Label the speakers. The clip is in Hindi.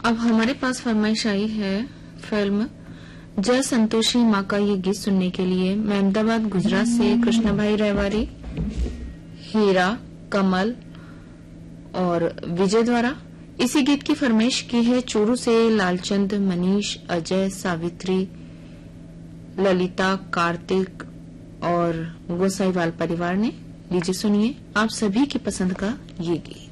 Speaker 1: अब हमारे पास फरमाइश आई है फिल्म जय संतोषी माँ का ये गीत सुनने के लिए अहमदाबाद गुजरात से कृष्ण भाई रेवारी, हीरा, कमल और विजय द्वारा। इसी गीत की फरमाइश की है चूरू से लालचंद, मनीष, अजय, सावित्री, ललिता, कार्तिक और गोसाईवाल परिवार ने। लीजिए सुनिए आप सभी की पसंद का ये गीत।